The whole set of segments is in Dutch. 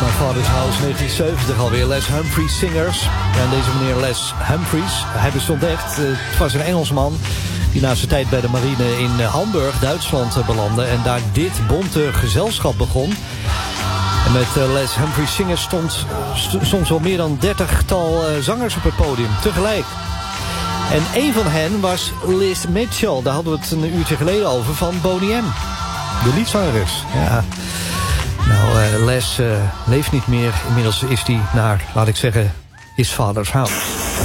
My Father's House, 1970 alweer. Les Humphries Singers. En deze meneer Les Humphries, hij bestond echt. Het was een Engelsman die na zijn tijd bij de marine in Hamburg, Duitsland, belandde. En daar dit bonte gezelschap begon. En met Les Humphries Singers stond soms wel meer dan 30-tal zangers op het podium tegelijk. En een van hen was Liz Mitchell. Daar hadden we het een uurtje geleden over, van Boney M. De liedzangeres. Ja. Nou, Les leeft niet meer. Inmiddels is hij naar, laat ik zeggen, his father's house.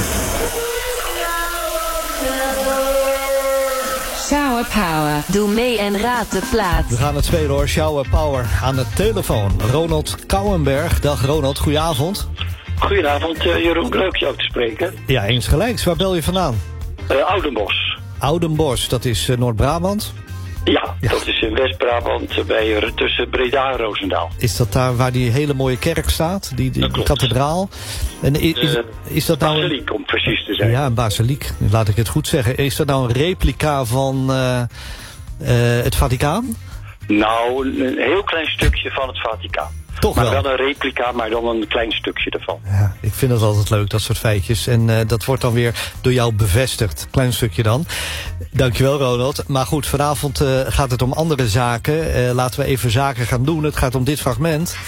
Shower Power. Doe mee en raad de plaat. We gaan het spelen hoor. Shower Power aan de telefoon. Ronald Kouwenberg. Dag Ronald, goedenavond. Goedenavond, Jeroen. Leuk jou te spreken. Ja, eens gelijks. Waar bel je vandaan? Oudenbosch. Oudenbosch, dat is Noord-Brabant? Ja, dat is in West-Brabant tussen Breda en Roosendaal. Is dat daar waar die hele mooie kerk staat? Die kathedraal? En is dat nou basiliek, om precies te zijn. Ja, een basiliek. Laat ik het goed zeggen. Is dat nou een replica van het Vaticaan? Nou, een heel klein stukje van het Vaticaan. Toch maar wel een replica, maar dan een klein stukje ervan. Ja, ik vind het altijd leuk, dat soort feitjes. En dat wordt dan weer door jou bevestigd. Klein stukje dan. Dankjewel, Ronald. Maar goed, vanavond gaat het om andere zaken. Laten we even zaken gaan doen. Het gaat om dit fragment.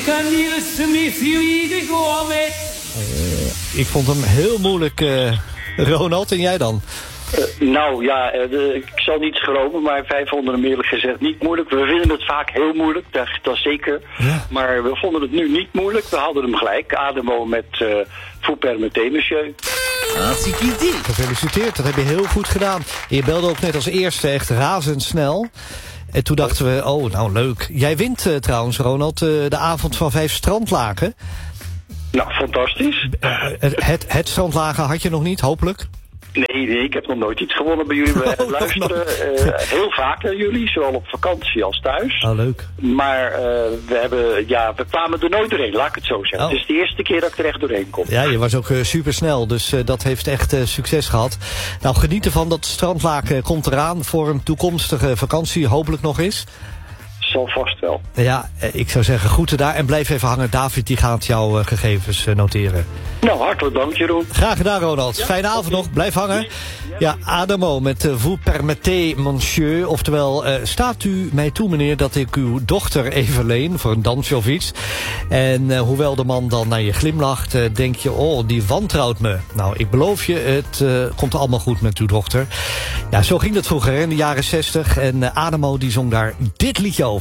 Ik vond hem heel moeilijk, Ronald. En jij dan? Nou ja, ik zal niet schromen, maar wij vonden hem eerlijk gezegd niet moeilijk. We vinden het vaak heel moeilijk, dat zeker. Ja. Maar we vonden het nu niet moeilijk. We hadden hem gelijk. Ademo met Vous permettez, monsieur. Hartstikke idee. Gefeliciteerd, dat heb je heel goed gedaan. Je belde ook net als eerste echt razendsnel. En toen dachten we, oh nou leuk. Jij wint trouwens, Ronald, de avond van 5 strandlagen. Nou, fantastisch. Het strandlagen had je nog niet, hopelijk? Nee, ik heb nog nooit iets gewonnen bij jullie. We luisteren heel vaak naar jullie, zowel op vakantie als thuis. Oh, leuk. Maar we kwamen er nooit doorheen, laat ik het zo zeggen. Oh. Het is de eerste keer dat ik er echt doorheen kom. Ja, je was ook supersnel, dus dat heeft echt succes gehad. Nou, geniet ervan, dat strandlaken komt eraan voor een toekomstige vakantie, hopelijk nog eens. Zal vast wel. Ja, ik zou zeggen, groeten daar en blijf even hangen. David die gaat jouw gegevens noteren. Nou, hartelijk dank, Jeroen. Graag gedaan, Ronald. Ja, fijne avond nog. Blijf hangen. Ja, Ademo met Vous permettez, monsieur. Oftewel, staat u mij toe, meneer, dat ik uw dochter even leen voor een dansje of iets. En hoewel de man dan naar je glimlacht, denk je, oh, die wantrouwt me. Nou, ik beloof je, het komt allemaal goed met uw dochter. Ja, zo ging dat vroeger in de jaren 60. En Ademo die zong daar dit liedje over.